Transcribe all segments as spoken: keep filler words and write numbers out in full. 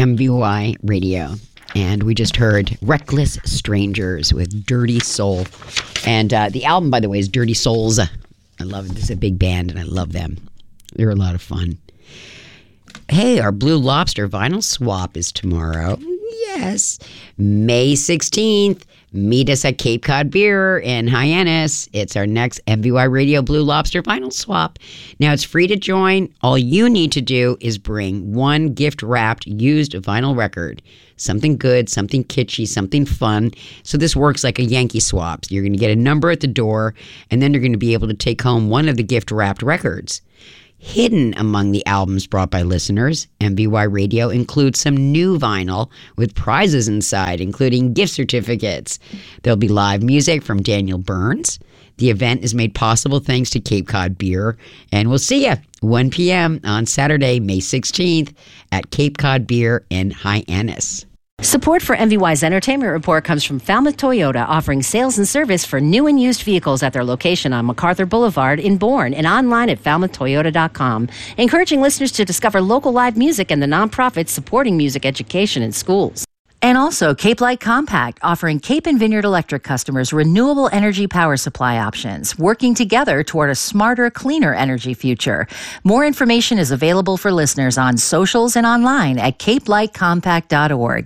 M V Y Radio. And we just heard Reckless Strangers with Dirty Soul. And uh, the album, by the way, is Dirty Souls. I love it. This is a big band, and I love them. They're a lot of fun. Hey, our Blue Lobster vinyl swap is tomorrow. Yes. May sixteenth. Meet us at Cape Cod Beer in Hyannis. It's our next M V Y Radio Blue Lobster vinyl swap. Now, it's free to join. All you need to do is bring one gift-wrapped used vinyl record. Something good, something kitschy, something fun. So this works like a Yankee swap. You're going to get a number at the door, and then you're going to be able to take home one of the gift-wrapped records. Hidden among the albums brought by listeners, M V Y Radio includes some new vinyl with prizes inside, including gift certificates. There'll be live music from Daniel Burns. The event is made possible thanks to Cape Cod Beer. And we'll see you one p.m. on Saturday, May sixteenth at Cape Cod Beer in Hyannis. Support for M V Y's Entertainment Report comes from Falmouth Toyota, offering sales and service for new and used vehicles at their location on MacArthur Boulevard in Bourne and online at falmouth toyota dot com, encouraging listeners to discover local live music and the nonprofits supporting music education in schools. And also Cape Light Compact, offering Cape and Vineyard Electric customers renewable energy power supply options, working together toward a smarter, cleaner energy future. More information is available for listeners on socials and online at cape light compact dot org.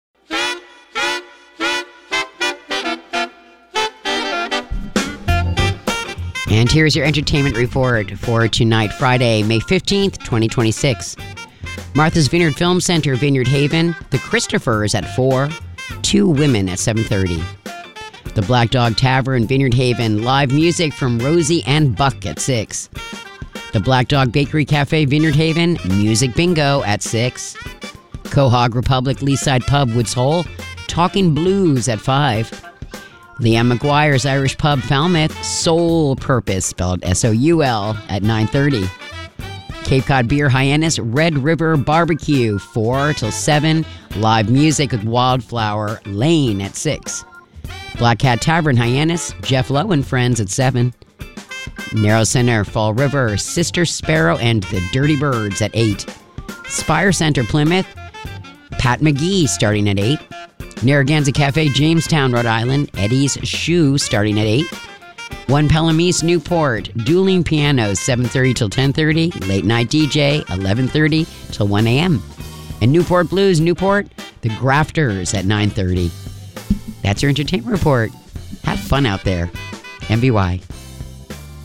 And here's your entertainment report for tonight, Friday, May fifteenth, twenty twenty-six. Martha's Vineyard Film Center, Vineyard Haven. The Christophers at four. Two Women at seven thirty. The Black Dog Tavern, Vineyard Haven. Live music from Rosie and Buck at six. The Black Dog Bakery Cafe, Vineyard Haven. Music Bingo at six. Quahog Republic Leaside Pub, Woods Hole. Talking Blues at five. Leanne McGuire's Irish Pub, Falmouth. Soul Purpose, spelled S O U L, at nine thirty. Cape Cod Beer Hyannis, Red River Barbecue, four till seven. Live music with Wildflower Lane at six. Black Cat Tavern Hyannis, Jeff Lowe and Friends at seven. Narrow Center Fall River, Sister Sparrow and the Dirty Birds at eight. Spire Center Plymouth, Pat McGee starting at eight. Narragansett Cafe, Jamestown, Rhode Island, Eddie's Shoe starting at eight. One Pelham East, Newport, Dueling Pianos, seven thirty till ten thirty. Late Night D J, eleven thirty till one a.m. And Newport Blues, Newport, The Grafters at nine thirty. That's your entertainment report. Have fun out there. M V Y.